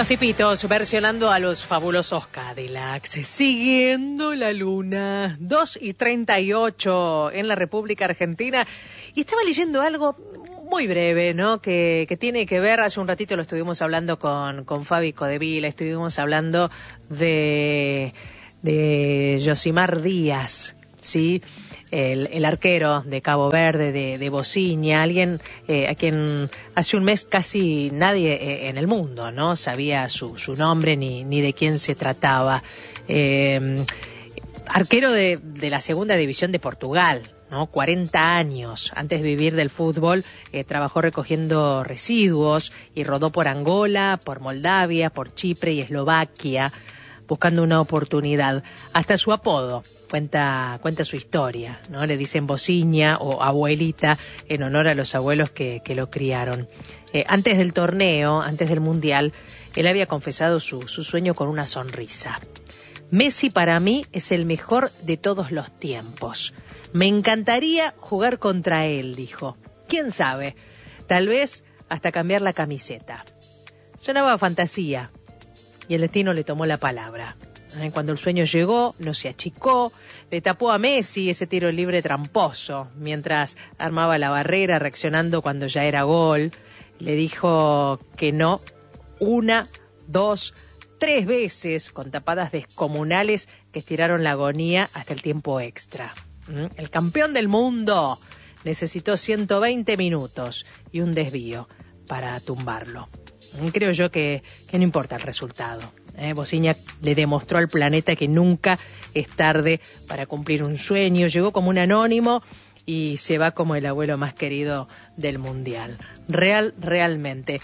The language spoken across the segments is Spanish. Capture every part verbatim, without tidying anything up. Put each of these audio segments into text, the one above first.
Los Tipitos versionando a los fabulosos Cadillacs, siguiendo la luna, dos y treinta y ocho en la República Argentina. Y estaba leyendo algo muy breve, ¿no? Que, que tiene que ver, hace un ratito lo estuvimos hablando con, con Fabi Codevila, estuvimos hablando de, de Yosimar Díaz, ¿sí? El, el arquero de Cabo Verde, de, de Bociña, alguien eh, a quien hace un mes casi nadie eh, en el mundo no sabía su, su nombre ni, ni de quién se trataba. Eh, arquero de, de la segunda división de Portugal, ¿no? cuarenta años. Antes de vivir del fútbol, eh, trabajó recogiendo residuos y rodó por Angola, por Moldavia, por Chipre y Eslovaquia, buscando una oportunidad. Hasta su apodo cuenta cuenta su historia, ¿no? Le dicen Bociña o abuelita en honor a los abuelos que, que lo criaron. Eh, antes del torneo, antes del Mundial, él había confesado su, su sueño con una sonrisa. Messi para mí es el mejor de todos los tiempos. Me encantaría jugar contra él, dijo. ¿Quién sabe? Tal vez hasta cambiar la camiseta. Sonaba fantasía. Y el destino le tomó la palabra. Cuando el sueño llegó, no se achicó, le tapó a Messi ese tiro libre tramposo, mientras armaba la barrera, reaccionando cuando ya era gol. Le dijo que no una, dos, tres veces, con tapadas descomunales que estiraron la agonía hasta el tiempo extra. El campeón del mundo necesitó ciento veinte minutos y un desvío para tumbarlo. Creo yo que, que no importa el resultado. Eh, Bociña le demostró al planeta que nunca es tarde para cumplir un sueño. Llegó como un anónimo y se va como el abuelo más querido del Mundial. Real, realmente.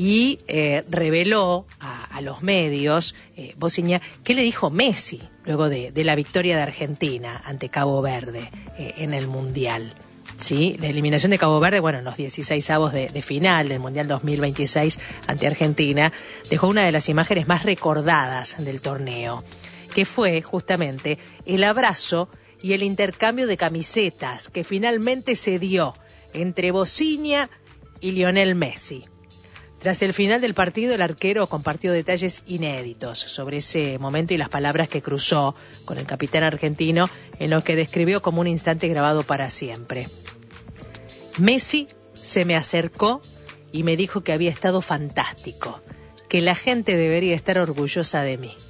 Y eh, reveló a, a los medios, eh, Bociña, qué le dijo Messi luego de, de la victoria de Argentina ante Cabo Verde eh, en el Mundial. Sí, la eliminación de Cabo Verde, bueno, en los dieciseisavos de, de final del Mundial dos mil veintiséis ante Argentina, dejó una de las imágenes más recordadas del torneo, que fue justamente el abrazo y el intercambio de camisetas que finalmente se dio entre Bociña y Lionel Messi. Tras el final del partido, el arquero compartió detalles inéditos sobre ese momento y las palabras que cruzó con el capitán argentino, en lo que describió como un instante grabado para siempre. Messi se me acercó y me dijo que había estado fantástico, que la gente debería estar orgullosa de mí.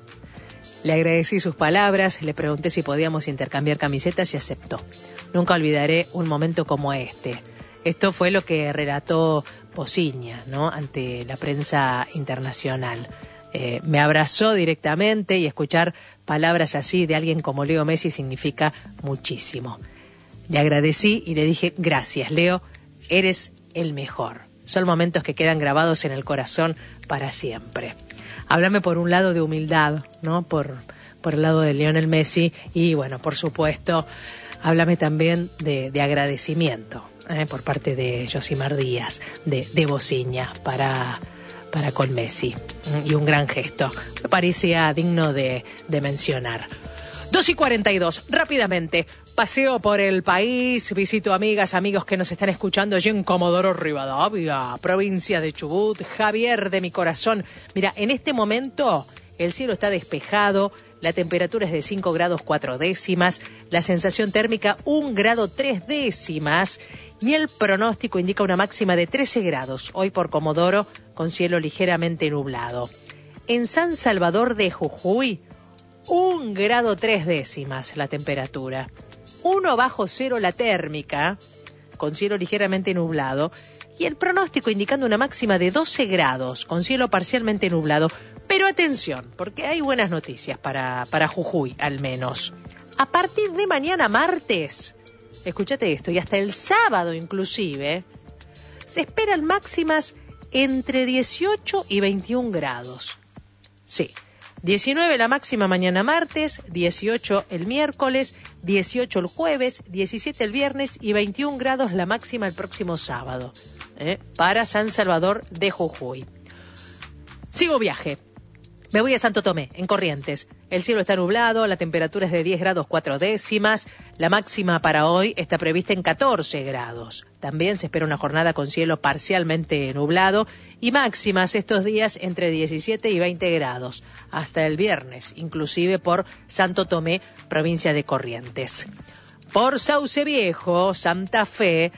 Le agradecí sus palabras, le pregunté si podíamos intercambiar camisetas y aceptó. Nunca olvidaré un momento como este. Esto fue lo que relató Bociña, ¿no? Ante la prensa internacional. Eh, me abrazó directamente y escuchar palabras así de alguien como Leo Messi significa muchísimo. Le agradecí y le dije, gracias, Leo, eres el mejor. Son momentos que quedan grabados en el corazón para siempre. Háblame por un lado de humildad, ¿no? Por, por el lado de Lionel Messi y, bueno, por supuesto, háblame también de, de agradecimiento. Eh, por parte de Yosimar Díaz, de, de Bociña, para, para con Messi. Y un gran gesto. Me parecía digno de, de mencionar. dos y cuarenta y dos, rápidamente. Paseo por el país, visito amigas, amigos que nos están escuchando allí en Comodoro Rivadavia, provincia de Chubut. Javier de mi corazón. Mira, en este momento el cielo está despejado, la temperatura es de cinco grados cuatro décimas, la sensación térmica un grado tres décimas, y el pronóstico indica una máxima de trece grados, hoy por Comodoro, con cielo ligeramente nublado. En San Salvador de Jujuy, un grado tres décimas la temperatura. Uno bajo cero la térmica, con cielo ligeramente nublado, y el pronóstico indicando una máxima de doce grados, con cielo parcialmente nublado. Pero atención, porque hay buenas noticias para, para Jujuy, al menos. A partir de mañana martes, escúchate esto, y hasta el sábado inclusive, se esperan máximas entre dieciocho y veintiún grados. Sí, diecinueve la máxima mañana martes, dieciocho el miércoles, dieciocho el jueves, diecisiete el viernes y veintiún grados la máxima el próximo sábado, ¿eh? Para San Salvador de Jujuy. Sigo viaje. Me voy a Santo Tomé, en Corrientes. El cielo está nublado, la temperatura es de diez grados cuatro décimas. La máxima para hoy está prevista en catorce grados. También se espera una jornada con cielo parcialmente nublado Y máximas estos días entre diecisiete y veinte grados, hasta el viernes, inclusive por Santo Tomé, provincia de Corrientes. Por Sauce Viejo, Santa Fe,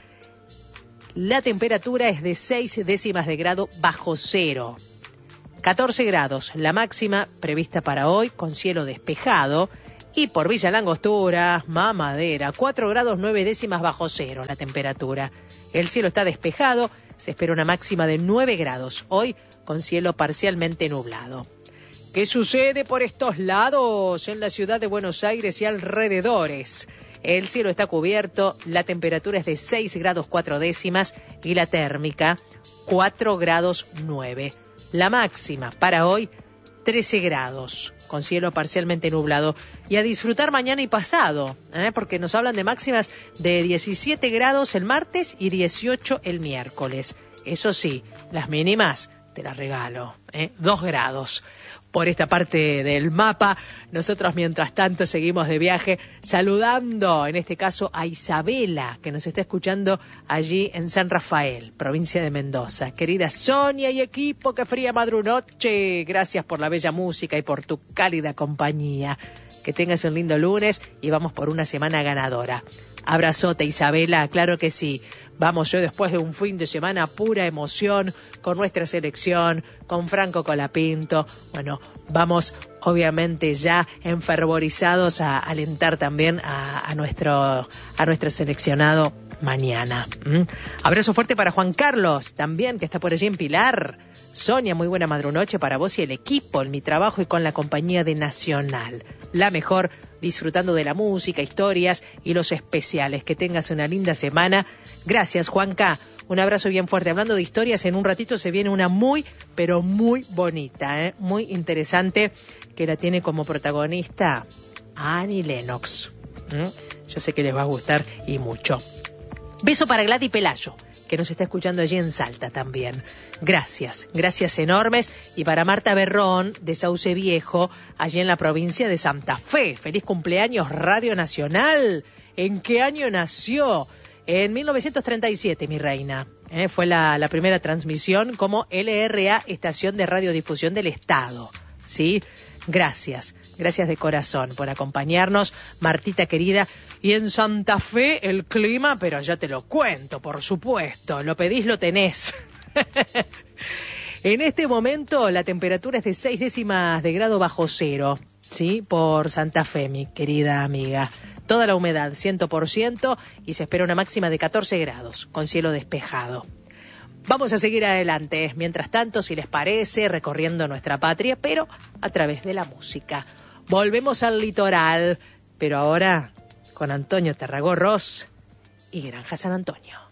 la temperatura es de seis décimas de grado bajo cero. catorce grados, la máxima prevista para hoy, con cielo despejado. Y por Villa Langostura, Mamadera, cuatro grados nueve décimas bajo cero la temperatura. El cielo está despejado, se espera una máxima de nueve grados, hoy con cielo parcialmente nublado. ¿Qué sucede por estos lados en la ciudad de Buenos Aires y alrededores? El cielo está cubierto, la temperatura es de seis grados cuatro décimas y la térmica cuatro grados nueve. La máxima para hoy, trece grados, con cielo parcialmente nublado. Y a disfrutar mañana y pasado, ¿eh? porque nos hablan de máximas de diecisiete grados el martes y dieciocho el miércoles. Eso sí, las mínimas te las regalo, ¿eh? dos grados. Por esta parte del mapa, nosotros mientras tanto seguimos de viaje saludando, en este caso a Isabela, que nos está escuchando allí en San Rafael, provincia de Mendoza. Querida Sonia y equipo, qué fría madrunoche, gracias por la bella música y por tu cálida compañía. Que tengas un lindo lunes y vamos por una semana ganadora. Abrazote, Isabela, claro que sí. Vamos yo después de un fin de semana pura emoción con nuestra selección, con Franco Colapinto. Bueno, vamos obviamente ya enfervorizados a alentar también a, a nuestro a nuestro seleccionado mañana. ¿Mm? Abrazo fuerte para Juan Carlos, también que está por allí en Pilar. Sonia, muy buena madrunoche para vos y el equipo, en mi trabajo y con la compañía de Nacional. La mejor, disfrutando de la música, historias y los especiales. Que tengas una linda semana. Gracias, Juanca. Un abrazo bien fuerte. Hablando de historias, en un ratito se viene una muy, pero muy bonita, ¿eh? muy interesante, que la tiene como protagonista Annie Lennox. ¿Mm? Yo sé que les va a gustar y mucho. Beso para Gladys Pelayo, que nos está escuchando allí en Salta también. Gracias, gracias enormes. Y para Marta Berrón, de Sauce Viejo, allí en la provincia de Santa Fe. Feliz cumpleaños, Radio Nacional. ¿En qué año nació? En mil novecientos treinta y siete, mi reina. Eh, fue la, la primera transmisión como L R A, Estación de Radiodifusión del Estado. ¿Sí? Gracias, gracias de corazón por acompañarnos, Martita querida. Y en Santa Fe el clima, pero ya te lo cuento, por supuesto, lo pedís, lo tenés. En este momento la temperatura es de seis décimas de grado bajo cero, ¿sí? Por Santa Fe, mi querida amiga. Toda la humedad, cien por ciento, y se espera una máxima de catorce grados, con cielo despejado. Vamos a seguir adelante, mientras tanto, si les parece, recorriendo nuestra patria, pero a través de la música. Volvemos al litoral, pero ahora con Antonio Tarragó Ross y Granja San Antonio.